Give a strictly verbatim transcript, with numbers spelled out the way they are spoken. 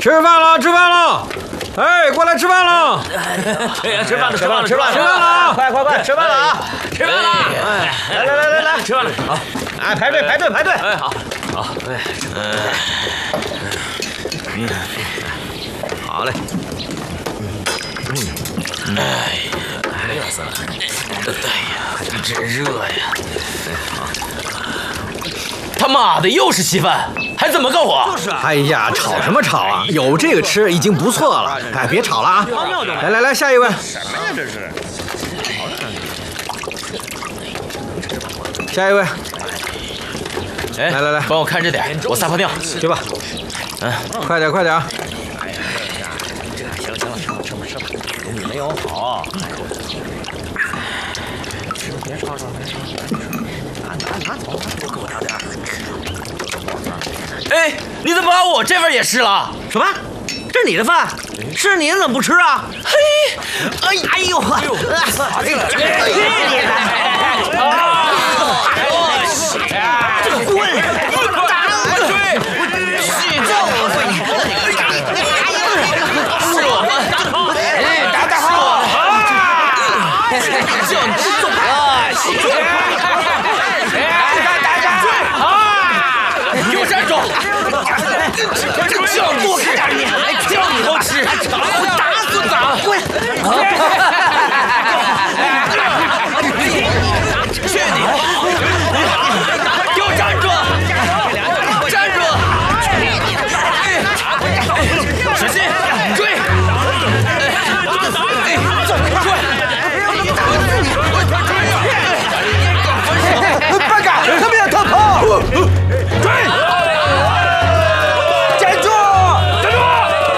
吃饭了，吃饭了！哎，过来吃饭了！ 哎呀，吃饭了，吃饭了，吃饭了， 吃饭了啊！ 快快快，吃饭了啊！吃饭了！哎，来来来来来，吃饭了！好，哎，排队排队排队！哎，好，好，哎，嗯，好嘞。哎呀，热死了！哎呀，真热呀！好。他妈的，又是稀饭，还怎么个火？ 就是啊！哎呀，吵什么吵啊？有这个吃已经不错了。哎，别吵了啊！来来来，下一位。什么呀这是？下一位。 哎， 来来来， 帮我看着点，我撒泡尿去吧。嗯，快点快点啊！ 哎呀，这行行了，吃吧吃吧吃吧，有你没有好。吃别吵吵别吵吵，拿拿拿走，多给我拿点。哎，你怎么把我这份也吃了？ 什么？这是你的饭？是你怎么不吃啊？ 嘿，哎哎呦呵！ 哎呦， 哎去你的！啊！我去！